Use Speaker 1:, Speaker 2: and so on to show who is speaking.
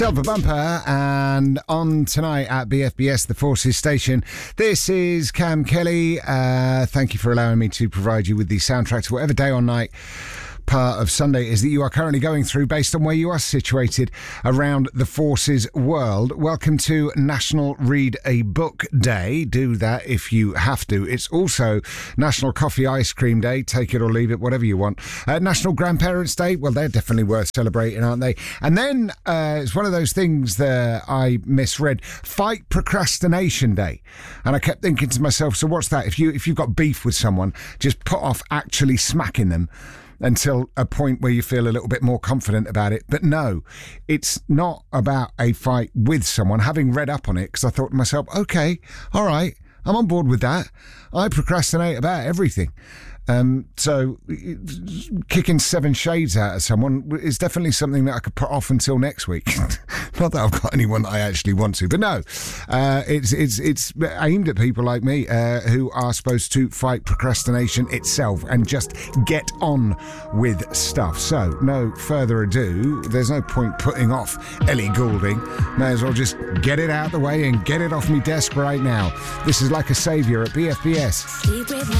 Speaker 1: Silver Bumper, and on tonight at BFBS, the Forces Station. This is Cam Kelly. Thank you for allowing me to provide you with the soundtrack to whatever day or night part of Sunday is that you are currently going through based on where you are situated around the Forces world. Welcome to National Read a Book Day. Do that if you have to. It's also National Coffee Ice Cream Day. Take it or leave it, whatever you want. National Grandparents' Day. Well, they're definitely worth celebrating, aren't they? And then it's one of those things that I misread. Fight Procrastination Day. And I kept thinking to myself, so what's that? If you've got beef with someone, just put off actually smacking them until a point where you feel a little bit more confident about it. But no, it's not about a fight with someone. Having read up on it, because I thought to myself, okay, all right, I'm on board with that. I procrastinate about everything. So kicking 7 shades out of someone is definitely something that I could put off until next week. Not that I've got anyone that I actually want to, but no, it's aimed at people like me who are supposed to fight procrastination itself and just get on with stuff. So no further ado, there's no point putting off Ellie Goulding. May as well just get it out of the way and get it off me desk right now. This is Like a Saviour at BFBS.